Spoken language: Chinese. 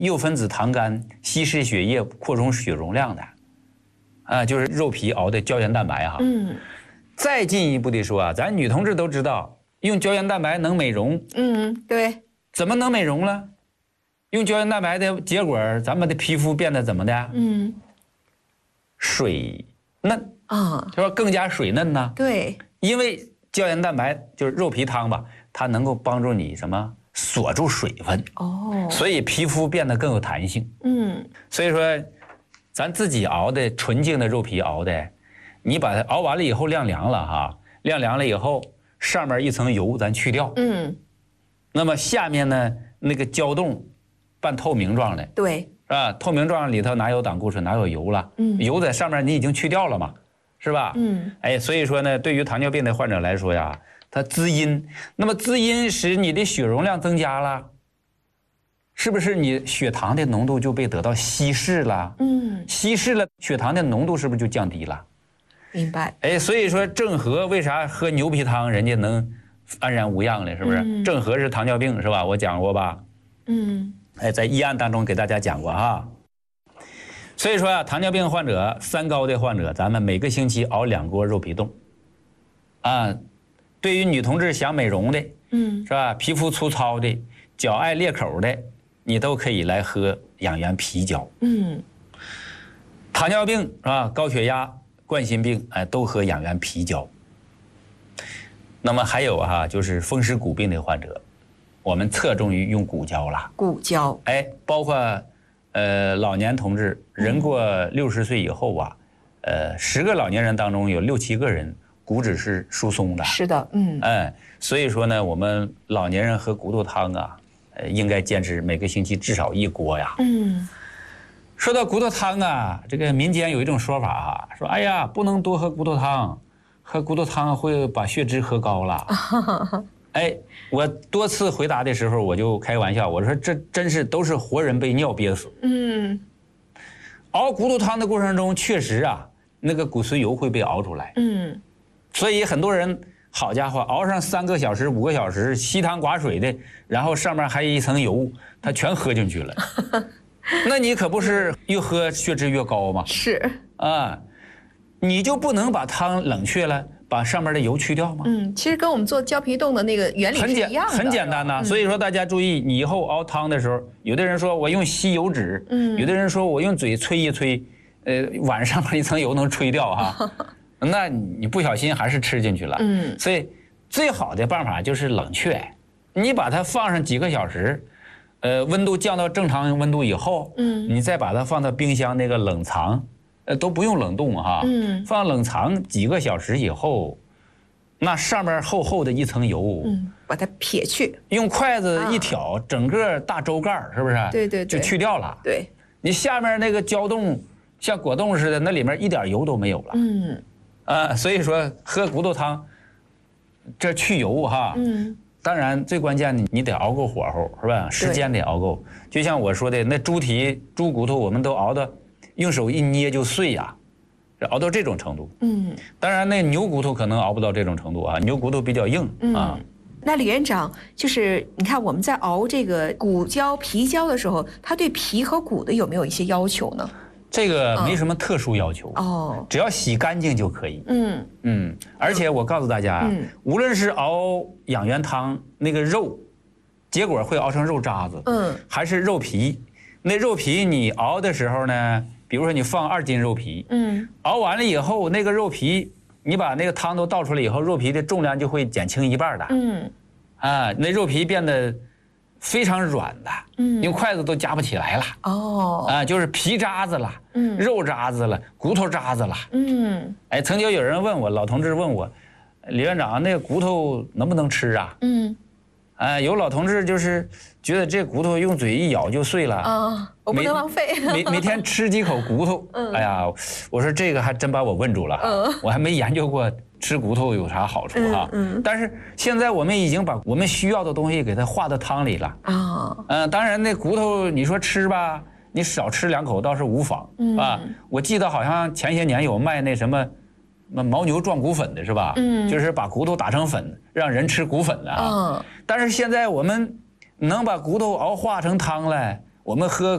柚分子糖苷稀释血液、扩充血容量的，就是肉皮熬的胶原蛋白哈。再进一步的说啊，咱女同志都知道，用胶原蛋白能美容。 对。 怎么能美容了？用胶原蛋白的结果，咱们的皮肤变得怎么的？水嫩啊，是吧？更加水嫩呢。 对。 因为胶原蛋白就是肉皮汤吧，它能够帮助你什么？锁住水分。所以皮肤变得更有弹性。所以说，咱自己熬的纯净的肉皮熬的，你把它熬完了以后晾凉了哈，晾凉了以后，上面一层油咱去掉。那么下面呢，那个胶冻半透明状的。 对。 是吧？透明状里头哪有胆固醇，哪有油了？油在上面你已经去掉了嘛，是吧？所以说呢，对于糖尿病的患者来说呀，它滋阴，那么滋阴使你的血容量增加了，是不是你血糖的浓度就被得到稀释了？稀释了，血糖的浓度是不是就降低了？ 明白。 所以说郑和为啥喝牛皮汤人家能安然无恙了？是不是？郑和是糖尿病是吧？我讲过吧？在医案当中给大家讲过哈。所以说啊，糖尿病患者、三高的患者，咱们每个星期熬2锅肉皮冻。对于女同志想美容的，是吧？皮肤粗糙的、脚爱裂口的，你都可以来喝养元皮胶。糖尿病是吧？高血压、冠心病，都喝养元皮胶。那么还有哈，就是风湿骨病的患者，我们侧重于用骨胶了。 骨胶。 包括老年同志，人过60岁以后啊，10个老年人当中有6、7个人骨质是疏松的。 是的。 所以说呢，我们老年人喝骨头汤啊，应该坚持每个星期至少1锅呀。说到骨头汤啊，这个民间有一种说法啊，说哎呀，不能多喝骨头汤，喝骨头汤会把血脂喝高了。我多次回答的时候，我就开玩笑，我说这真是都是活人被尿憋死。熬骨头汤的过程中，确实啊，那个骨髓油会被熬出来。所以很多人，好家伙，熬上3个小时、5个小时，稀汤寡水的，然后上面还有一层油，他全喝进去了。那你可不是越喝血脂越高吗？ 是啊，你就不能把汤冷却了，把上面的油去掉吗？ 其实跟我们做胶皮冻的那个原理是一样的， 很简单呐。所以说大家注意，你以后熬汤的时候，有的人说我用吸油纸，有的人说我用嘴吹一吹，碗上面一层油能吹掉哈。那你不小心还是吃进去了。所以最好的办法就是冷却，你把它放上几个小时，温度降到正常温度以后，你再把它放到冰箱那个冷藏，都不用冷冻哈，放冷藏几个小时以后，那上面厚厚的一层油， 把它撇去， 用筷子一挑，整个大粥盖是不是？ 对， 就去掉了。 对， 你下面那个胶冻像果冻似的，那里面一点油都没有了。所以说喝骨头汤，这去油哈。当然最关键的你得熬够火候，是吧？时间得熬够。就像我说的，那猪蹄、猪骨头我们都熬的，用手一捏就碎呀，熬到这种程度。当然那牛骨头可能熬不到这种程度啊，牛骨头比较硬啊。 那李院长，就是你看我们在熬这个骨胶、皮胶的时候，它对皮和骨的有没有一些要求呢？ 这个没什么特殊要求只要洗干净就可以。而且我告诉大家无论是熬养元汤那个肉，结果会熬成肉渣子，还是肉皮，那肉皮你熬的时候呢，比如说你放2斤肉皮，熬完了以后，那个肉皮你把那个汤都倒出来以后，肉皮的重量就会减轻1半的。那肉皮变得非常软的，用筷子都夹不起来了。就是皮渣子了，肉渣子了，骨头渣子了。曾经有人问我，老同志问我，李院长，那个骨头能不能吃啊？有老同志就是觉得这骨头用嘴一咬就碎了我不能浪费。 每天吃几口骨头。哎呀，我说这个还真把我问住了。我还没研究过吃骨头有啥好处哈。但是现在我们已经把我们需要的东西给它化到汤里了。当然那骨头你说吃吧，你少吃2口倒是无妨我记得好像前些年有卖那什么牦牛壮骨粉的是吧？就是把骨头打成粉，让人吃骨粉的但是现在我们能把骨头熬化成汤来，我们喝